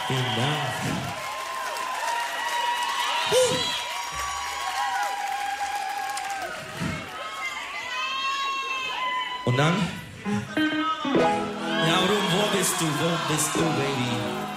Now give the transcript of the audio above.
Vielen Dank. Und dann? Ja, Rum, wo bist du? Wo bist du, Baby?